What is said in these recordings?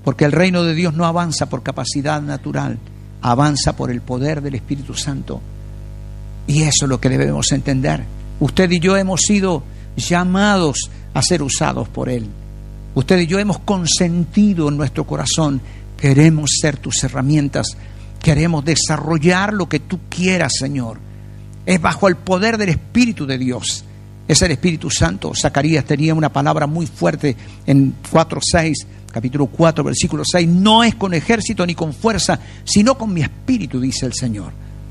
Porque el reino de Dios no avanza por capacidad natural, avanza por el poder del Espíritu Santo. Y eso es lo que debemos entender. Usted y yo hemos sido llamados a ser usados por Él. Usted y yo hemos consentido en nuestro corazón. Queremos ser tus herramientas. Queremos desarrollar lo que tú quieras, Señor. Es bajo el poder del Espíritu de Dios. Es el Espíritu Santo. Zacarías tenía una palabra muy fuerte en 4:6, capítulo 4, versículo 6. No es con ejército ni con fuerza, sino con mi espíritu, dice el Señor.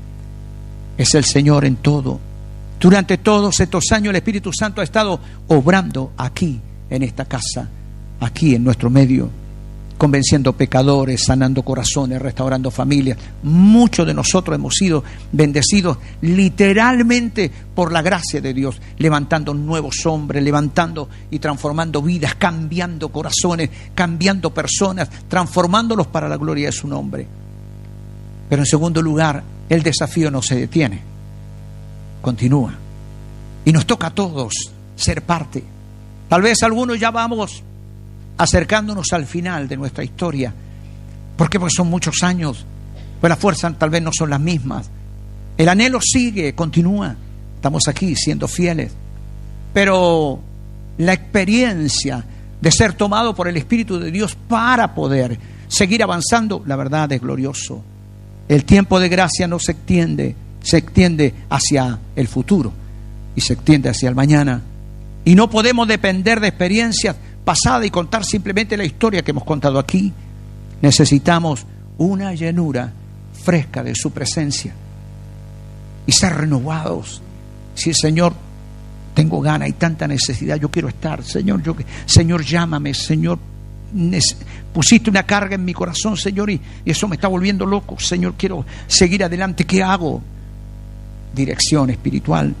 Es el Señor en todo. Durante todos estos años el Espíritu Santo ha estado obrando aquí, en esta casa, aquí en nuestro medio, convenciendo pecadores, sanando corazones, restaurando familias. Muchos de nosotros hemos sido bendecidos literalmente por la gracia de Dios, levantando nuevos hombres, levantando y transformando vidas, cambiando corazones, cambiando personas, transformándolos para la gloria de su nombre. Pero en segundo lugar, el desafío no se detiene, continúa. Y nos toca a todos ser parte. Tal vez algunos ya vamos acercándonos al final de nuestra historia. ¿Por qué? Porque son muchos años, pues las fuerzas tal vez no son las mismas. El anhelo sigue, continúa. Estamos aquí siendo fieles. Pero la experiencia de ser tomado por el Espíritu de Dios para poder seguir avanzando, la verdad es glorioso. El tiempo de gracia no se extiende hacia el futuro y se extiende hacia el mañana. Y no podemos depender de experiencias pasadas y contar simplemente la historia que hemos contado aquí. Necesitamos una llenura fresca de su presencia y ser renovados. Si el Señor, tengo ganas y tanta necesidad, yo quiero estar, Señor, llámame, Señor, pusiste una carga en mi corazón, Señor, y eso me está volviendo loco, Señor, quiero seguir adelante, ¿qué hago? Dirección espiritual.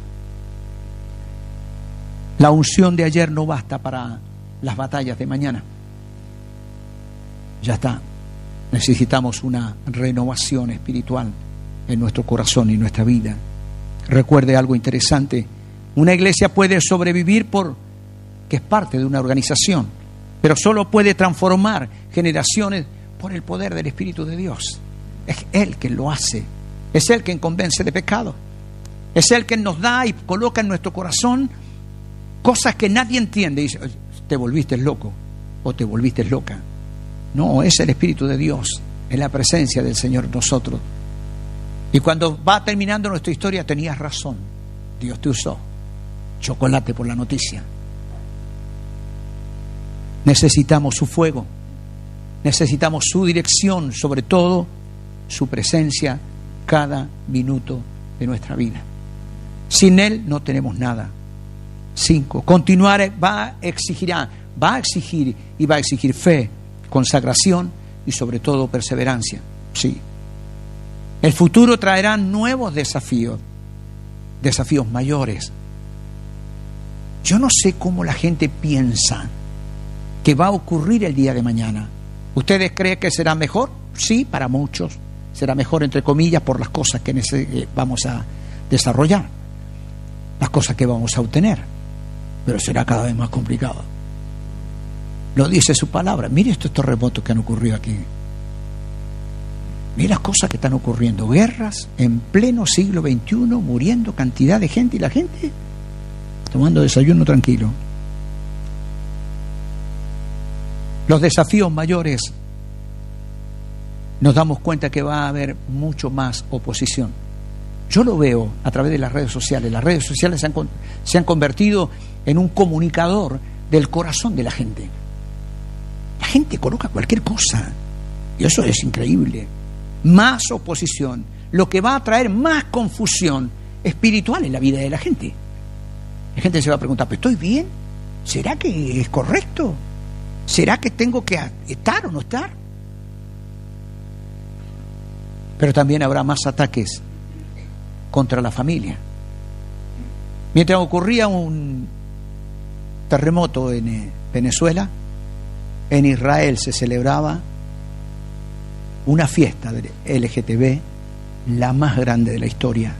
La unción de ayer no basta para las batallas de mañana. Ya está. Necesitamos una renovación espiritual en nuestro corazón y nuestra vida. Recuerde algo interesante. Una iglesia puede sobrevivir porque es parte de una organización, pero solo puede transformar generaciones por el poder del Espíritu de Dios. Es Él quien lo hace. Es Él quien convence de pecado. Es Él quien nos da y coloca en nuestro corazón cosas que nadie entiende. Y dice, te volviste loco o te volviste loca. No, es el Espíritu de Dios, es la presencia del Señor en nosotros. Y cuando va terminando nuestra historia, tenías razón, Dios te usó. Chocolate por la noticia. Necesitamos su fuego, necesitamos su dirección, sobre todo su presencia cada minuto de nuestra vida. Sin Él no tenemos nada. 5. Continuar va a exigir y va a exigir fe, consagración y sobre todo perseverancia. Sí. El futuro traerá nuevos desafíos mayores. Yo no sé cómo la gente piensa que va a ocurrir el día de mañana. ¿Ustedes creen que será mejor? Sí, para muchos. Será mejor, entre comillas, por las cosas que vamos a desarrollar, las cosas que vamos a obtener. Pero será cada vez más complicado. Lo dice su palabra. Mire estos terremotos que han ocurrido aquí. Mira las cosas que están ocurriendo. Guerras en pleno siglo XXI, muriendo cantidad de gente y la gente tomando desayuno tranquilo. Los desafíos mayores, nos damos cuenta que va a haber mucho más oposición. Yo lo veo a través de las redes sociales. Las redes sociales se han convertido en un comunicador del corazón de la gente. La gente coloca cualquier cosa y eso es increíble. Más oposición, lo que va a traer más confusión espiritual en la vida de la gente. La gente se va a preguntar, ¿pero estoy bien? ¿Será que es correcto? ¿Será que tengo que estar o no estar? Pero también habrá más ataques contra la familia. Mientras ocurría un terremoto en Venezuela, en Israel se celebraba una fiesta del LGTB, la más grande de la historia.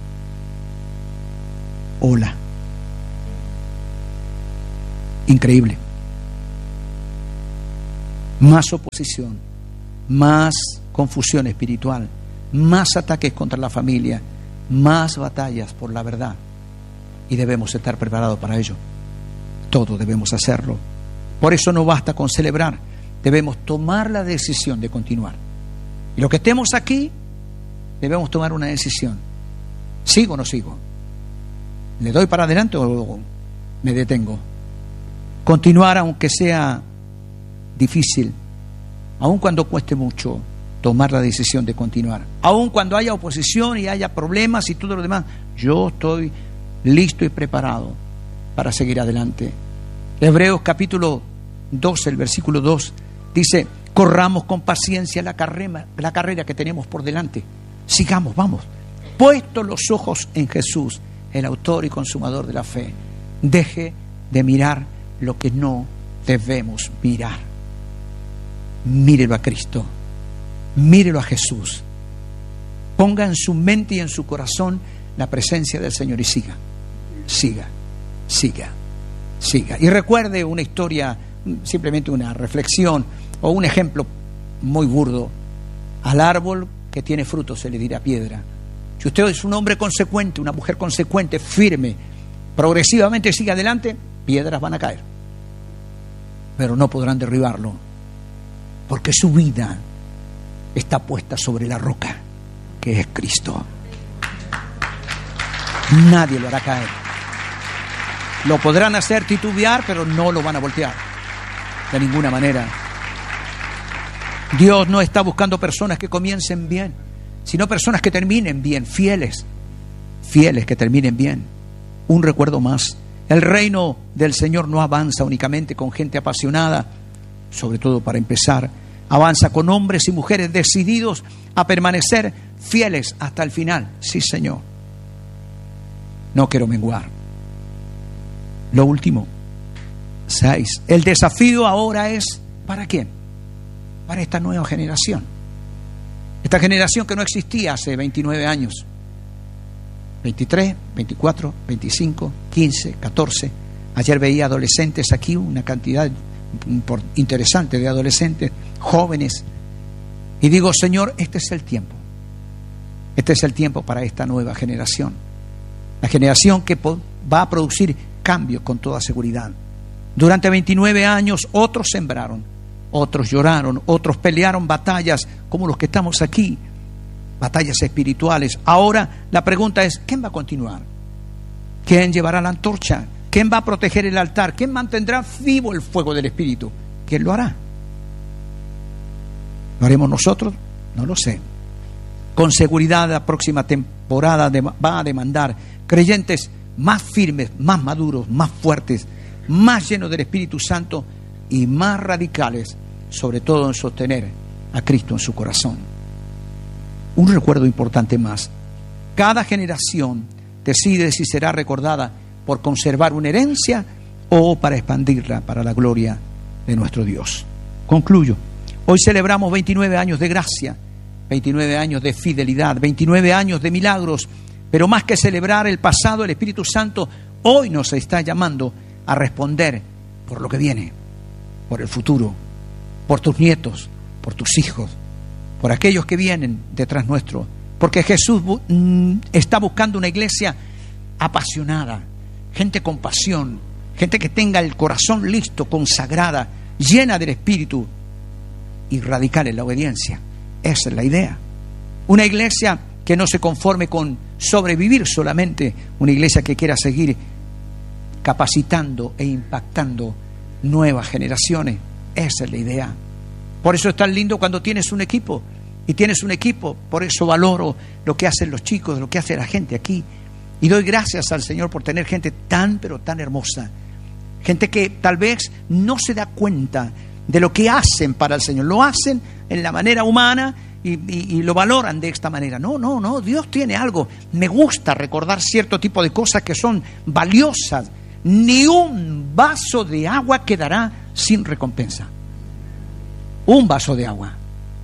Hola. Increíble. más oposición, más confusión espiritual, más ataques contra la familia, más batallas por la verdad. Y debemos estar preparados para ello. Todos debemos hacerlo. Por eso no basta con celebrar, debemos tomar la decisión de continuar. Y los que estemos aquí, debemos tomar una decisión. ¿Sigo o no sigo? ¿Le doy para adelante o me detengo? Continuar aunque sea difícil, aun cuando cueste mucho, tomar la decisión de continuar. Aun cuando haya oposición y haya problemas y todo lo demás, yo estoy listo y preparado para seguir adelante. Hebreos capítulo 12, el versículo 2, dice: corramos con paciencia la carrera que tenemos por delante. Sigamos, vamos. Puestos los ojos en Jesús, el autor y consumador de la fe. Deje de mirar lo que no debemos mirar. Mírelo a Cristo. Mírelo a Jesús. Ponga en su mente y en su corazón la presencia del Señor y siga. Siga, siga, siga. Y recuerde una historia, simplemente una reflexión o un ejemplo muy burdo. Al árbol que tiene fruto se le dirá piedra. Si usted es un hombre consecuente, una mujer consecuente, firme, progresivamente sigue adelante, piedras van a caer. Pero no podrán derribarlo, porque su vida está puesta sobre la roca, que es Cristo. Nadie lo hará caer. Lo podrán hacer titubear, pero no lo van a voltear de ninguna manera. Dios no está buscando personas que comiencen bien, sino personas que terminen bien, fieles que terminen bien. Un recuerdo más: el reino del Señor no avanza únicamente con gente apasionada, sobre todo para empezar, avanza con hombres y mujeres decididos a permanecer fieles hasta el final. Sí, Señor. No quiero menguar. Lo último, 6. El desafío ahora es ¿para quién? Para esta nueva generación. Esta generación que no existía hace 29 años. 23, 24, 25, 15, 14. Ayer veía adolescentes aquí, una cantidad interesante de adolescentes, jóvenes. Y digo, Señor, este es el tiempo. Este es el tiempo para esta nueva generación. La generación que va a producir cambios con toda seguridad. Durante 29 años otros sembraron, otros lloraron, otros pelearon batallas como los que estamos aquí, batallas espirituales. Ahora la pregunta es, ¿quién va a continuar? ¿Quién llevará la antorcha? ¿Quién va a proteger el altar? ¿Quién mantendrá vivo el fuego del Espíritu? ¿Quién lo hará? ¿Lo haremos nosotros? No lo sé. Con seguridad la próxima temporada va a demandar creyentes más firmes, más maduros, más fuertes, más llenos del Espíritu Santo y más radicales, sobre todo en sostener a Cristo en su corazón. Un recuerdo importante más: cada generación decide si será recordada por conservar una herencia o para expandirla para la gloria de nuestro Dios. Concluyo. Hoy celebramos 29 años de gracia, 29 años de fidelidad, 29 años de milagros, pero más que celebrar el pasado, el Espíritu Santo hoy nos está llamando a responder por lo que viene, por el futuro, por tus nietos, por tus hijos, por aquellos que vienen detrás nuestro, porque Jesús está buscando una iglesia apasionada, gente con pasión, gente que tenga el corazón listo, consagrada, llena del Espíritu y radical en la obediencia. Esa es la idea. Una iglesia que no se conforme con sobrevivir solamente, una iglesia que quiera seguir capacitando e impactando nuevas generaciones. Esa es la idea. Por eso es tan lindo cuando tienes un equipo, y tienes un equipo. Por eso valoro lo que hacen los chicos, lo que hace la gente aquí, y doy gracias al Señor por tener gente tan, pero tan hermosa, gente que tal vez no se da cuenta de lo que hacen para el Señor. Lo hacen en la manera humana y lo valoran de esta manera. No, Dios tiene algo. Me gusta recordar cierto tipo de cosas que son valiosas. Ni un vaso de agua quedará sin recompensa. Un vaso de agua.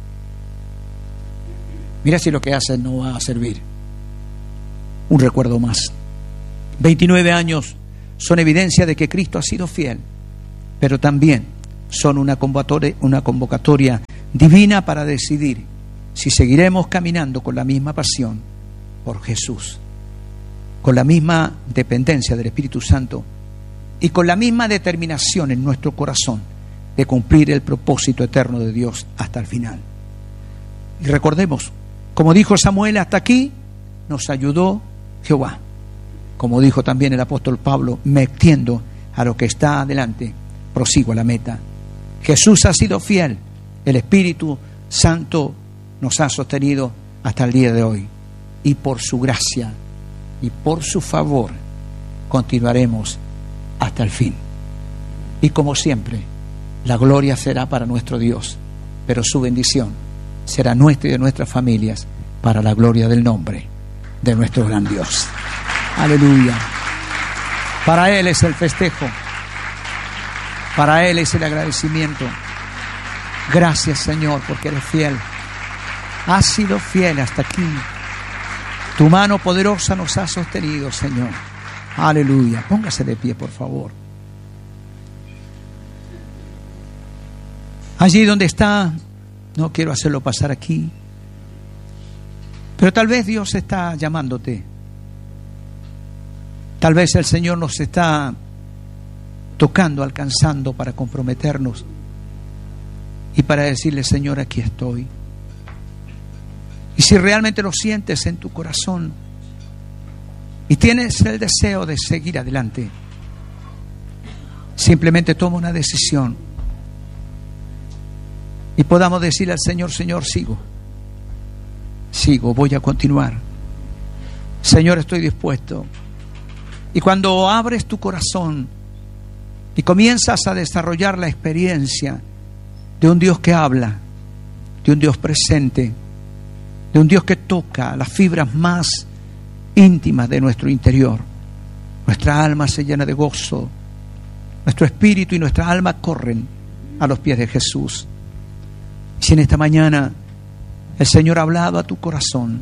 Mira si lo que hacen no va a servir. Un recuerdo más. 29 años son evidencia de que Cristo ha sido fiel, pero también son una convocatoria divina para decidir si seguiremos caminando con la misma pasión por Jesús, con la misma dependencia del Espíritu Santo y con la misma determinación en nuestro corazón de cumplir el propósito eterno de Dios hasta el final. Y recordemos, como dijo Samuel, hasta aquí nos ayudó Jehová. Como dijo también el apóstol Pablo, me extiendo a lo que está adelante, prosigo a la meta. Jesús ha sido fiel, el Espíritu Santo nos ha sostenido hasta el día de hoy, y por su gracia y por su favor continuaremos hasta el fin. Y como siempre, la gloria será para nuestro Dios, pero su bendición será nuestra y de nuestras familias para la gloria del nombre de nuestro gran Dios. Aleluya. Para Él es el festejo, para Él es el agradecimiento. Gracias, Señor, porque eres fiel. Has sido fiel hasta aquí. Tu mano poderosa nos ha sostenido, Señor. Aleluya. Póngase de pie, por favor. Allí donde está, no quiero hacerlo pasar aquí, pero tal vez Dios está llamándote. Tal vez el Señor nos está tocando, alcanzando para comprometernos y para decirle, Señor, aquí estoy. Y si realmente lo sientes en tu corazón y tienes el deseo de seguir adelante, simplemente toma una decisión y podamos decirle al Señor, Señor, sigo, voy a continuar. Señor, estoy dispuesto. Y cuando abres tu corazón y comienzas a desarrollar la experiencia de un Dios que habla, de un Dios presente, de un Dios que toca las fibras más íntimas de nuestro interior, nuestra alma se llena de gozo, nuestro espíritu y nuestra alma corren a los pies de Jesús. Y si en esta mañana el Señor ha hablado a tu corazón,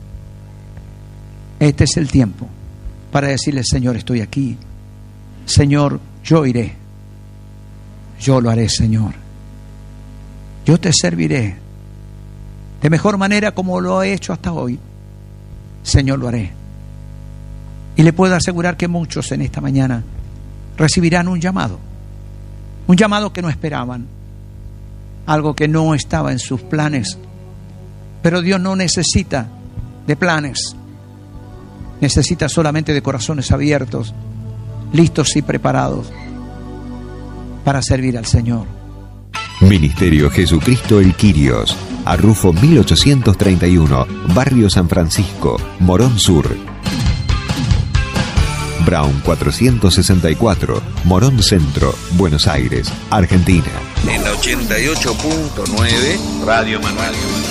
este es el tiempo para decirle, Señor, estoy aquí. Señor, yo iré. Yo lo haré, Señor. Yo te serviré de mejor manera como lo he hecho hasta hoy. Señor, lo haré. Y le puedo asegurar que muchos en esta mañana recibirán un llamado que no esperaban, algo que no estaba en sus planes. Pero Dios no necesita de planes, necesita solamente de corazones abiertos, listos y preparados para servir al Señor. Ministerio Jesucristo el Quirios, Arrufo 1831, Barrio San Francisco, Morón Sur. Brown 464, Morón Centro, Buenos Aires, Argentina. En 88.9, Radio Manuel.